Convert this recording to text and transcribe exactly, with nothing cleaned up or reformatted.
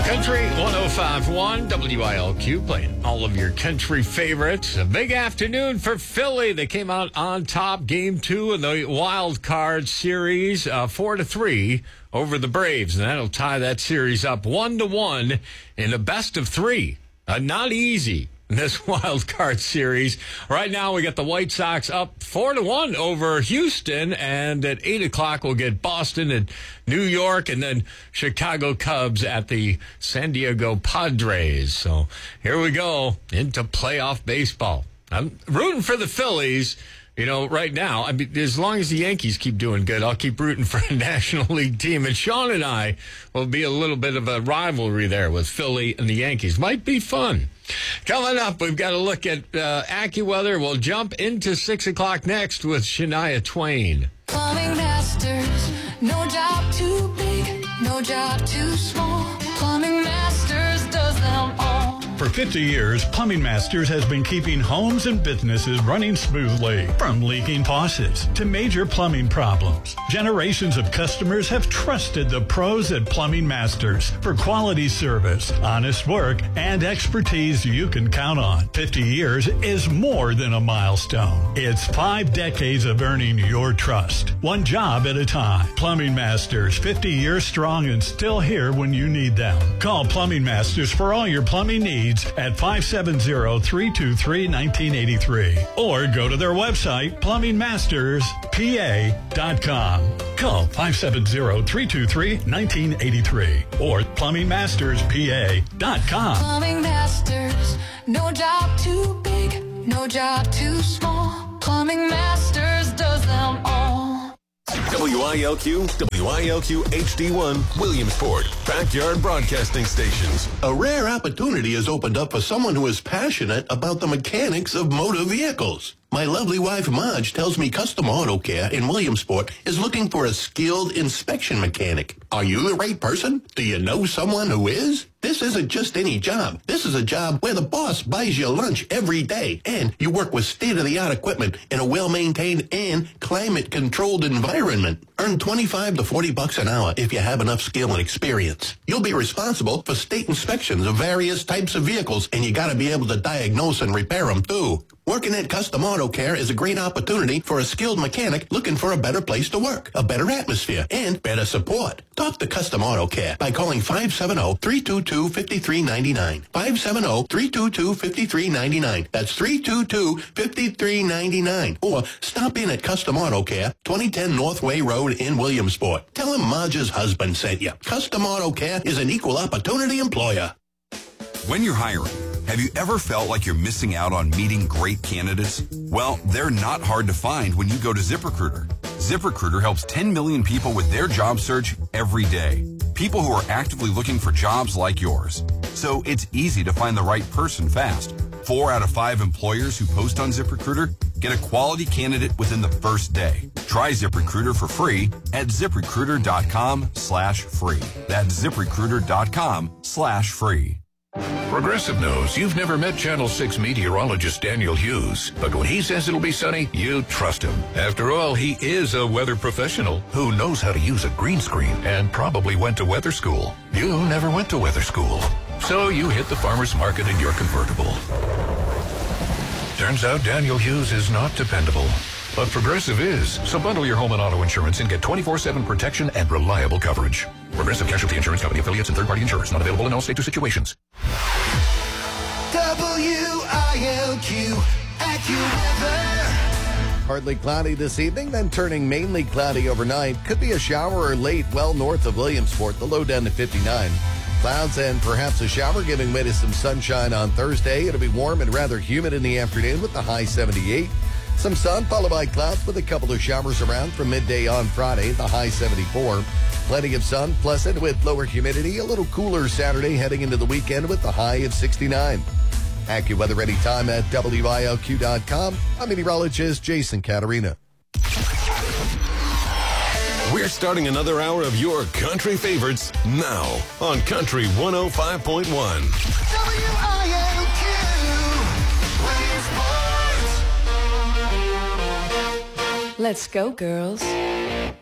Country one oh five point one W I L Q, playing all of your country favorites. A big afternoon for Philly. They came out on top, game two in the wild card series, uh, four to three over the Braves, and that'll tie that series up one to one in a best of three. Uh, not easy in this wild card series. Right now, we got the White Sox up four to one over Houston, and at eight o'clock, we'll get Boston and New York, and then Chicago Cubs at the San Diego Padres. So here we go into playoff baseball. I'm rooting for the Phillies. You know, right now, I mean, as long as the Yankees keep doing good, I'll keep rooting for a National League team. And Sean and I will be a little bit of a rivalry there with Philly and the Yankees. Might be fun. Coming up, we've got to look at uh, AccuWeather. We'll jump into six o'clock next with Shania Twain. Plumbing Masters, no job too big, no job too small. Plumbing Masters does them all. For fifty years, Plumbing Masters has been keeping homes and businesses running smoothly. From leaking faucets to major plumbing problems, generations of customers have trusted the pros at Plumbing Masters for quality service, honest work, and expertise you can count on. fifty years is more than a milestone. It's five decades of earning your trust, one job at a time. Plumbing Masters, fifty years strong and still here when you need them. Call Plumbing Masters for all your plumbing needs at five seven zero, three two three, one nine eight three or go to their website, plumbing masters p a dot com. Call five seven zero, three two three, one nine eight three or plumbing masters p a dot com. Plumbing Masters, no job too big, no job too small. Plumbing Masters does them all. W I L Q, W I L Q H D one, Williamsport, backyard broadcasting stations. A rare opportunity has opened up for someone who is passionate about the mechanics of motor vehicles. My lovely wife, Marge, tells me Custom Auto Care in Williamsport is looking for a skilled inspection mechanic. Are you the right person? Do you know someone who is? This isn't just any job. This is a job where the boss buys you lunch every day, and you work with state-of-the-art equipment in a well-maintained and climate-controlled environment. Earn twenty-five to forty bucks an hour if you have enough skill and experience. You'll be responsible for state inspections of various types of vehicles, and you got to be able to diagnose and repair them, too. Working at Custom Auto Care is a great opportunity for a skilled mechanic looking for a better place to work, a better atmosphere, and better support. Talk to Custom Auto Care by calling five seven zero, three two two, five three nine nine. five seven zero, three two two, five three nine nine. That's three two two, five three nine nine. Or stop in at Custom Auto Care, twenty ten Northway Road in Williamsport. Tell him Marge's husband sent you. Custom Auto Care is an equal opportunity employer. When you're hiring, have you ever felt like you're missing out on meeting great candidates? Well, they're not hard to find when you go to ZipRecruiter. ZipRecruiter helps ten million people with their job search every day. People who are actively looking for jobs like yours. So it's easy to find the right person fast. Four out of five employers who post on ZipRecruiter get a quality candidate within the first day. Try ZipRecruiter for free at ZipRecruiter.com slash free. That's ZipRecruiter.com slash free. Progressive knows you've never met Channel six meteorologist Daniel Hughes, but when he says it'll be sunny, you trust him. After all, he is a weather professional who knows how to use a green screen and probably went to weather school. You never went to weather school, so you hit the farmer's market in your convertible. Turns out Daniel Hughes is not dependable, but Progressive is. So bundle your home and auto insurance and get twenty-four seven protection and reliable coverage. Progressive Casualty Insurance Company, affiliates, and third-party insurers. Not available in all states or situations. W I L Q, AccuWeather. Partly cloudy this evening, then turning mainly cloudy overnight. Could be a shower or late well north of Williamsport. The low down to fifty-nine. Clouds and perhaps a shower giving way to some sunshine on Thursday. It'll be warm and rather humid in the afternoon with the high seventy-eight. Some sun followed by clouds with a couple of showers around from midday on Friday, the high seventy-four. Plenty of sun, pleasant with lower humidity. A little cooler Saturday heading into the weekend with the high of sixty-nine. AccuWeather anytime at W I L Q dot com. I'm meteorologist Jason Caterina. We're starting another hour of your country favorites now on Country one oh five point one. W I L Q, Williamsport. Let's go, girls.